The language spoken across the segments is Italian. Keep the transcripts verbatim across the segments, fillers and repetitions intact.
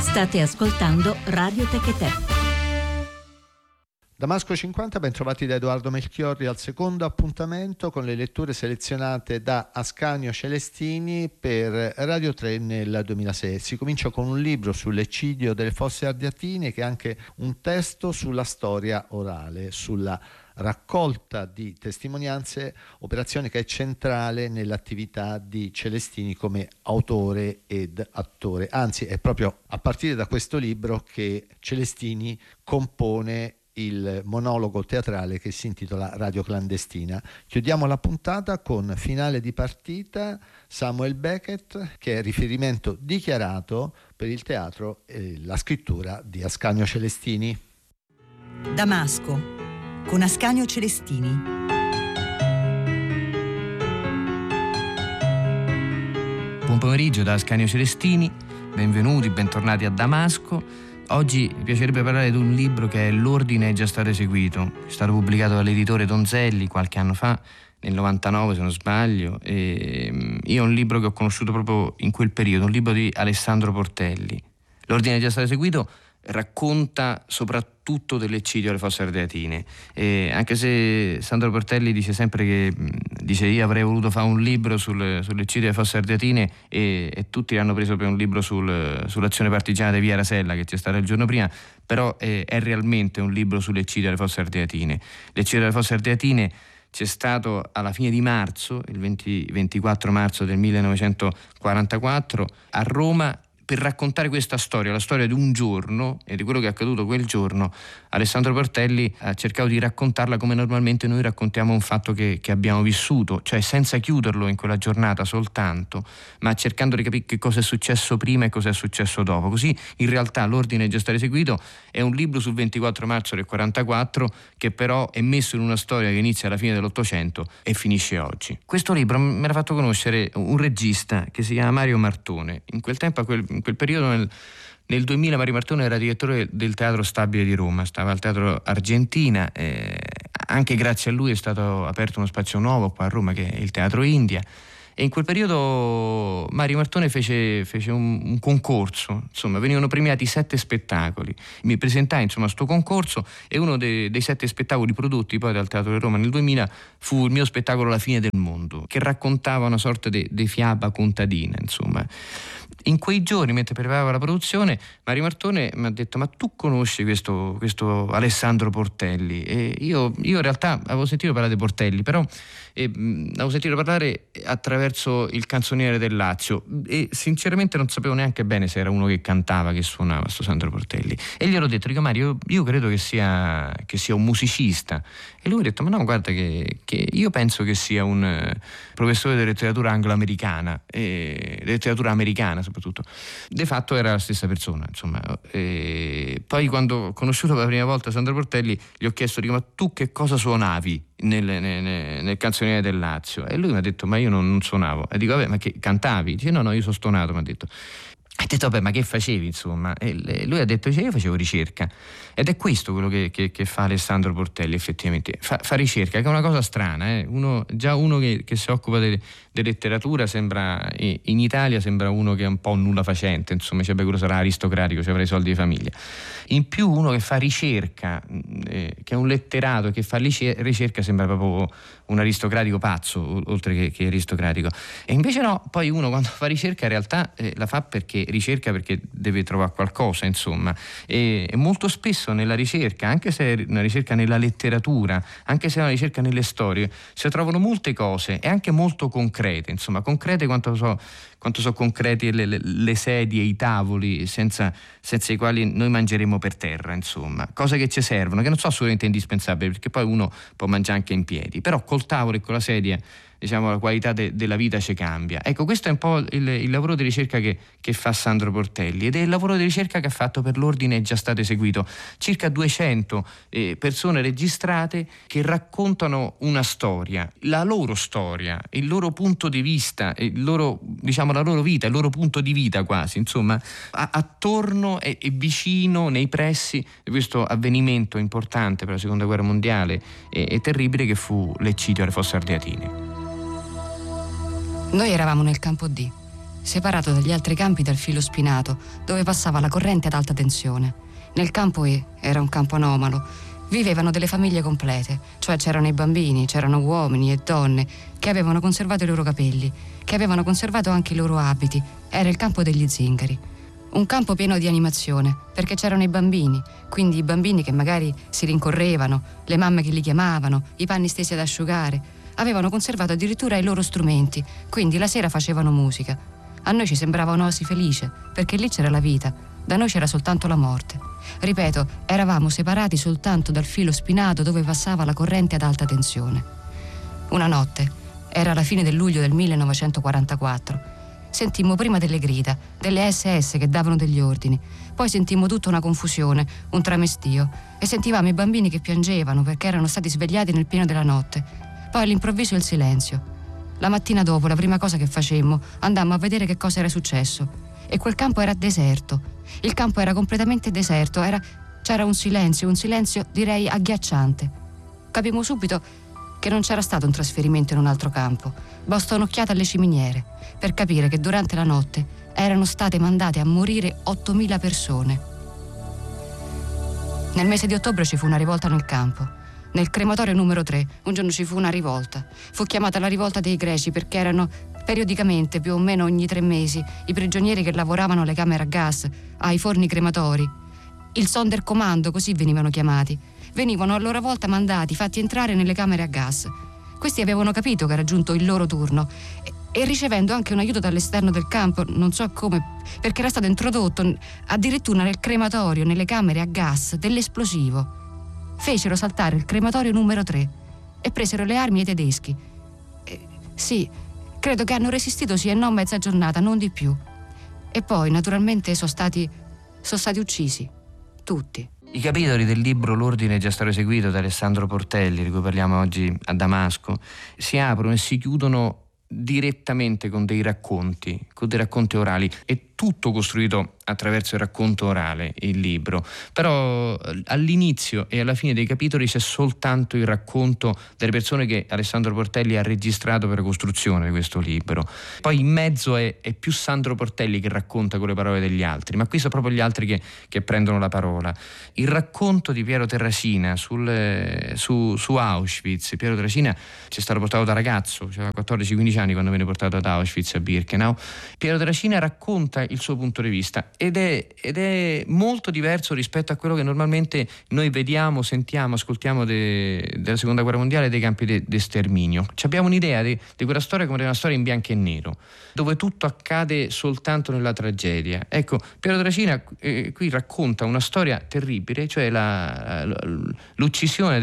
State ascoltando Radio Techetè. Damasco cinquanta, ben trovati da Edoardo Melchiorri al secondo appuntamento con le letture selezionate da Ascanio Celestini per Radio tre nel duemilasei. Si comincia con un libro sull'eccidio delle Fosse Ardeatine, che è anche un testo sulla storia orale, sulla raccolta di testimonianze, operazione che è centrale nell'attività di Celestini come autore ed attore. Anzi, è proprio a partire da questo libro che Celestini compone il monologo teatrale che si intitola Radio Clandestina. Chiudiamo la puntata con Finale di partita, Samuel Beckett, che è riferimento dichiarato per il teatro e la scrittura di Ascanio Celestini. Damasco, con Ascanio Celestini. Buon pomeriggio da Ascanio Celestini, benvenuti, bentornati a Damasco. Oggi mi piacerebbe parlare di un libro che è L'ordine è già stato eseguito, è stato pubblicato dall'editore Donzelli qualche anno fa, nel novantanove se non sbaglio, e io è un libro che ho conosciuto proprio in quel periodo, un libro di Alessandro Portelli. L'ordine è già stato eseguito racconta soprattutto dell'eccidio alle Fosse Ardeatine, e anche se Sandro Portelli dice sempre che dice io avrei voluto fare un libro sul, sull'eccidio alle Fosse Ardeatine e, e tutti l'hanno preso per un libro sul, sull'azione partigiana di Via Rasella che c'è stata il giorno prima, però è, è realmente un libro sull'eccidio alle Fosse Ardeatine. L'eccidio alle Fosse Ardeatine c'è stato alla fine di marzo, il venti, ventiquattro marzo del millenovecentoquarantaquattro a Roma. Per raccontare questa storia, la storia di un giorno e di quello che è accaduto quel giorno, Alessandro Portelli ha cercato di raccontarla come normalmente noi raccontiamo un fatto che, che abbiamo vissuto, cioè senza chiuderlo in quella giornata soltanto, ma cercando di capire che cosa è successo prima e cosa è successo dopo. Così in realtà L'ordine è già stato eseguito è un libro sul ventiquattro marzo del quarantaquattro che però è messo in una storia che inizia alla fine dell'Ottocento e finisce oggi. Questo libro me l'ha fatto conoscere un regista che si chiama Mario Martone. In quel tempo, a quel in quel periodo nel, nel duemila Mario Martone era direttore del Teatro Stabile di Roma, stava al Teatro Argentina, eh, anche grazie a lui è stato aperto uno spazio nuovo qua a Roma che è il Teatro India, e in quel periodo Mario Martone fece, fece un, un concorso, insomma venivano premiati sette spettacoli, mi presentai insomma a sto concorso e uno dei, dei sette spettacoli prodotti poi dal Teatro di Roma nel duemila fu il mio spettacolo La fine del mondo, che raccontava una sorta di fiaba contadina, insomma. In quei giorni, mentre preparava la produzione, Mario Martone mi ha detto: ma tu conosci questo, questo Alessandro Portelli? E io, io in realtà avevo sentito parlare di Portelli, però eh, avevo sentito parlare attraverso il canzoniere del Lazio e sinceramente non sapevo neanche bene se era uno che cantava, che suonava, sto Sandro Portelli. E gli ero detto: dico Mario, io, io credo che sia, che sia un musicista. E lui mi ha detto: ma no, guarda che, che io penso che sia un eh, professore di letteratura anglo-americana, e letteratura americana soprattutto. De fatto era la stessa persona, insomma. E poi quando ho conosciuto per la prima volta Sandro Portelli gli ho chiesto, dico, ma tu che cosa suonavi nel, nel, nel canzoniere del Lazio? E lui mi ha detto: ma io non, non suonavo. E dico: vabbè, ma che cantavi? Dice: no, no, io sono stonato, mi ha detto. Ha detto: vabbè, ma che facevi, insomma? E lui ha detto: dice, io facevo ricerca. Ed è questo quello che, che, che fa Alessandro Portelli, effettivamente. Fa, fa ricerca, che è una cosa strana, eh? uno, già uno che, che si occupa di letteratura sembra, in Italia sembra uno che è un po' nulla facente, insomma, cioè, beh, quello sarà aristocratico, cioè avrà i soldi di famiglia. In più uno che fa ricerca, eh, che è un letterato che fa ricerca, sembra proprio un aristocratico pazzo, oltre che, che aristocratico. E invece no, poi uno quando fa ricerca in realtà eh, la fa perché ricerca perché deve trovare qualcosa, insomma. E, e molto spesso nella ricerca, anche se è una ricerca nella letteratura, anche se è una ricerca nelle storie, si trovano molte cose e anche molto concrete, insomma, concrete quanto so, quanto so concreti le, le, le sedie, i tavoli, senza, senza i quali noi mangeremo per terra, insomma, cose che ci servono, che non sono assolutamente indispensabili, perché poi uno può mangiare anche in piedi, però col tavolo e con la sedia, diciamo, la qualità de, della vita ci cambia. Ecco, questo è un po' il, il lavoro di ricerca che, che fa Sandro Portelli, ed è il lavoro di ricerca che ha fatto per L'ordine è già stato eseguito. Circa duecento eh, persone registrate che raccontano una storia, la loro storia, il loro punto di vista, il loro, diciamo, la loro vita, il loro punto di vita quasi, insomma, a, attorno e, e vicino, nei pressi di questo avvenimento importante per la seconda guerra mondiale e, e terribile che fu l'eccidio alle Fosse Ardeatine. Noi eravamo nel campo D, separato dagli altri campi dal filo spinato, dove passava la corrente ad alta tensione. Nel campo E, era un campo anomalo, vivevano delle famiglie complete, cioè c'erano i bambini, c'erano uomini e donne che avevano conservato i loro capelli, che avevano conservato anche i loro abiti. Era il campo degli zingari. Un campo pieno di animazione, perché c'erano i bambini, quindi i bambini che magari si rincorrevano, le mamme che li chiamavano, i panni stesi ad asciugare. Avevano conservato addirittura i loro strumenti, quindi la sera facevano musica. A noi ci sembrava un'oasi felice, perché lì c'era la vita, da noi c'era soltanto la morte. Ripeto, eravamo separati soltanto dal filo spinato dove passava la corrente ad alta tensione. Una notte, era la fine del luglio del millenovecentoquarantaquattro, sentimmo prima delle grida, delle S S che davano degli ordini, poi sentimmo tutta una confusione, un tramestio, e sentivamo i bambini che piangevano perché erano stati svegliati nel pieno della notte. Poi all'improvviso il silenzio. La mattina dopo, la prima cosa che facemmo, andammo a vedere che cosa era successo. E quel campo era deserto. Il campo era completamente deserto, era, c'era un silenzio, un silenzio direi agghiacciante. Capimmo subito che non c'era stato un trasferimento in un altro campo. Basta un'occhiata alle ciminiere per capire che durante la notte erano state mandate a morire ottomila persone. Nel mese di ottobre ci fu una rivolta nel campo. Nel crematorio numero tre, un giorno ci fu una rivolta. Fu chiamata la rivolta dei greci perché erano periodicamente, più o meno ogni tre mesi, i prigionieri che lavoravano alle camere a gas, ai forni crematori. Il Sonderkommando, così venivano chiamati. Venivano a loro volta mandati, fatti entrare nelle camere a gas. Questi avevano capito che era giunto il loro turno e, e ricevendo anche un aiuto dall'esterno del campo, non so come, perché era stato introdotto addirittura nel crematorio, nelle camere a gas, dell'esplosivo. Fecero saltare il crematorio numero tre e presero le armi ai tedeschi. E, sì, credo che hanno resistito sì e no mezza giornata, non di più. E poi, naturalmente, sono stati, sono stati uccisi. Tutti. I capitoli del libro L'ordine è già stato eseguito da Alessandro Portelli, di cui parliamo oggi a Damasco, si aprono e si chiudono direttamente con dei racconti, con dei racconti orali. È tutto costruito attraverso il racconto orale, il libro, però all'inizio e alla fine dei capitoli c'è soltanto il racconto delle persone che Alessandro Portelli ha registrato per la costruzione di questo libro. Poi in mezzo è, è più Sandro Portelli che racconta con le parole degli altri, ma qui sono proprio gli altri che, che prendono la parola. Il racconto di Piero Terracina sul, su, su Auschwitz. Piero Terracina ci è stato portato da ragazzo, aveva quattordici quindici anni quando venne portato ad Auschwitz a Birkenau. Piero Terracina racconta il suo punto di vista ed è, ed è molto diverso rispetto a quello che normalmente noi vediamo, sentiamo, ascoltiamo de, della seconda guerra mondiale, dei campi di de sterminio. Ci abbiamo un'idea di quella storia come di una storia in bianco e nero, dove tutto accade soltanto nella tragedia. Ecco, Piero Terracina eh, qui racconta una storia terribile, cioè la, l'uccisione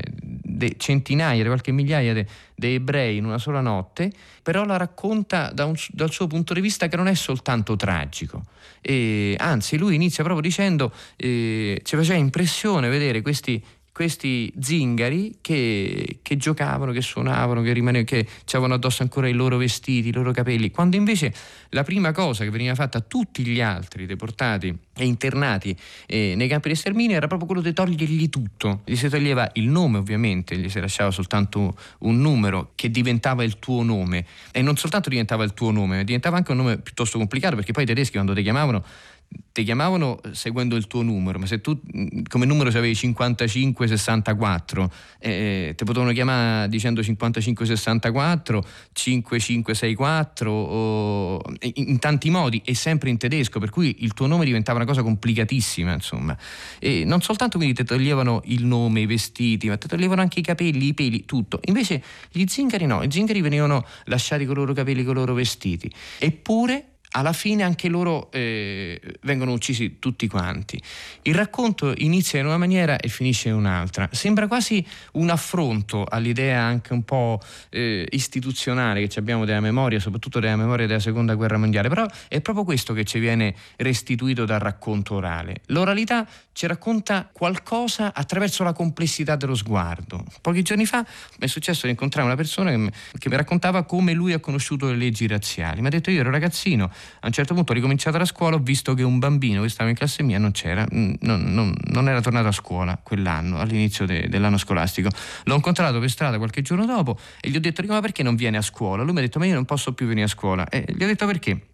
di centinaia, di qualche migliaia di ebrei in una sola notte, però la racconta da un, dal suo punto di vista che non è soltanto tragico. E, anzi, lui inizia proprio dicendo eh, ci faceva impressione vedere questi questi zingari che, che giocavano, che suonavano, che rimanevano, che avevano addosso ancora i loro vestiti, i loro capelli, quando invece la prima cosa che veniva fatta a tutti gli altri deportati e internati eh, nei campi di sterminio era proprio quello di togliergli tutto. Gli si toglieva il nome, ovviamente, gli si lasciava soltanto un numero che diventava il tuo nome, e non soltanto diventava il tuo nome, ma diventava anche un nome piuttosto complicato, perché poi i tedeschi quando ti chiamavano ti chiamavano seguendo il tuo numero, ma se tu come numero avevi cinquantacinque sessantaquattro eh, ti potevano chiamare dicendo cinquantacinque sessantaquattro, cinquantacinque sessantaquattro o in, in tanti modi, e sempre in tedesco, per cui il tuo nome diventava una cosa complicatissima, insomma. E non soltanto quindi ti toglievano il nome, i vestiti, ma ti toglievano anche i capelli, i peli, tutto. Invece gli zingari no, i zingari venivano lasciati con i loro capelli, con i loro vestiti, eppure alla fine anche loro eh, vengono uccisi tutti quanti. Il racconto inizia in una maniera e finisce in un'altra. Sembra quasi un affronto all'idea anche un po' eh, istituzionale che abbiamo della memoria, soprattutto della memoria della seconda guerra mondiale, però è proprio questo che ci viene restituito dal racconto orale. L'oralità ci racconta qualcosa attraverso la complessità dello sguardo. Pochi giorni fa mi è successo di incontrare una persona che mi, che mi raccontava come lui ha conosciuto le leggi razziali. Mi ha detto: io ero ragazzino, a un certo punto ho ricominciato la scuola, ho visto che un bambino che stava in classe mia non c'era, non, non, non era tornato a scuola quell'anno, all'inizio de, dell'anno scolastico. L'ho incontrato per strada qualche giorno dopo e gli ho detto: ma perché non viene a scuola? Lui mi ha detto: ma io non posso più venire a scuola. E gli ho detto: perché?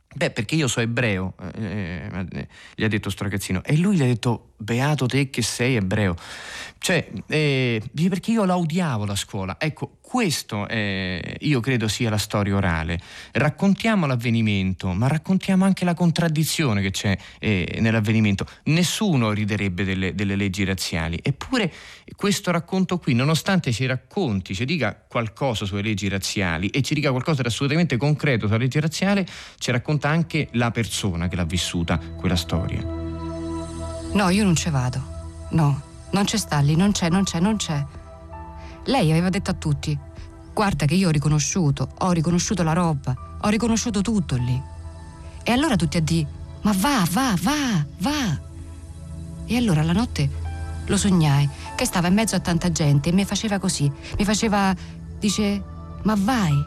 Beh, perché io so ebreo, eh, eh, gli ha detto sto ragazzino, e lui gli ha detto: beato te che sei ebreo. Cioè, eh, perché io la odiavo la scuola. Ecco, questo eh, io credo sia la storia orale. Raccontiamo l'avvenimento, ma raccontiamo anche la contraddizione che c'è eh, nell'avvenimento. Nessuno riderebbe delle, delle leggi razziali, eppure questo racconto qui, nonostante ci racconti, ci dica qualcosa sulle leggi razziali e ci dica qualcosa di assolutamente concreto sulla legge razziale, ci racconta anche la persona che l'ha vissuta quella storia. No, io non ci vado. No, non c'è sta lì, non c'è, non c'è, non c'è. Lei aveva detto a tutti: guarda che io ho riconosciuto, ho riconosciuto la roba, ho riconosciuto tutto lì. E allora tutti a dire: ma va, va, va, va. E allora la notte lo sognai, che stava in mezzo a tanta gente e mi faceva così, mi faceva, dice: ma vai.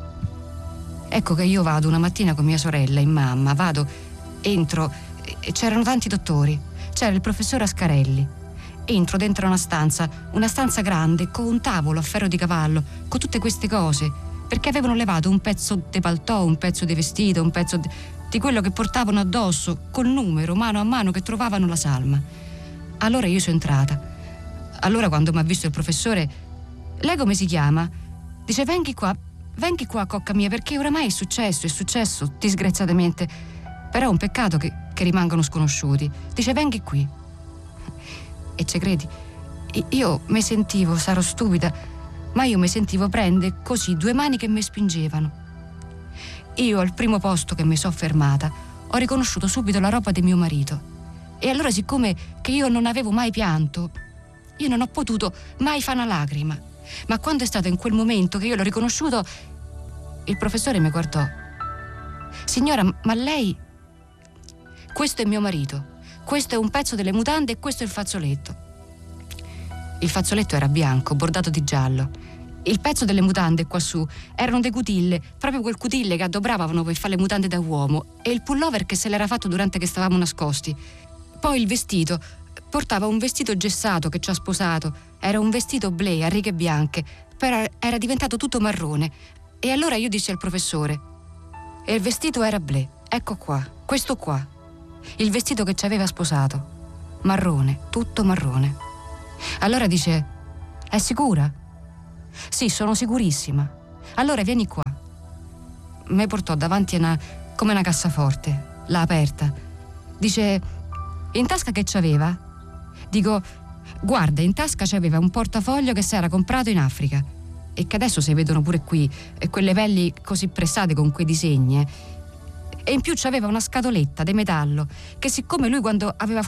Ecco che io vado una mattina con mia sorella in mamma, vado, entro, e c'erano tanti dottori, c'era il professor Ascarelli. Entro dentro una stanza, una stanza grande, con un tavolo a ferro di cavallo, con tutte queste cose, perché avevano levato un pezzo di paltò, un pezzo di vestito, un pezzo di, di quello che portavano addosso, col numero, mano a mano, che trovavano la salma. Allora io sono entrata. Allora quando mi ha visto il professore: lei come si chiama? Dice: vengi qua, vengi qua, cocca mia, perché oramai è successo, è successo, disgraziatamente. Però è un peccato che, che rimangano sconosciuti. Dice: vengi qui. E ci credi? Io mi sentivo, sarò stupida, ma io mi sentivo prendere così due mani che mi spingevano. Io al primo posto che mi sono fermata ho riconosciuto subito la roba di mio marito. E allora, siccome che io non avevo mai pianto, io non ho potuto mai fare una lacrima. Ma quando è stato in quel momento che io l'ho riconosciuto, il professore mi guardò: signora, ma lei... Questo è mio marito. Questo è un pezzo delle mutande e questo è il fazzoletto. Il fazzoletto era bianco, bordato di giallo. Il pezzo delle mutande quassù erano dei cutille, proprio quel cutille che addobravano per fare le mutande da uomo, e il pullover che se l'era fatto durante che stavamo nascosti. Poi il vestito, portava un vestito gessato che ci ha sposato, era un vestito blé a righe bianche, però era diventato tutto marrone. E allora io dissi al professore: e il vestito era blé, ecco qua, questo qua. Il vestito che ci aveva sposato, marrone, tutto marrone. Allora dice: è sicura? Sì, sono sicurissima. Allora vieni qua. Mi portò davanti a una, come una cassaforte, l'ha aperta. Dice: in tasca che c'aveva? Dico: guarda, in tasca c'aveva un portafoglio che si era comprato in Africa e che adesso si vedono pure qui, e quelle pelli così pressate con quei disegni. E in più c'aveva una scatoletta di metallo che, siccome lui quando aveva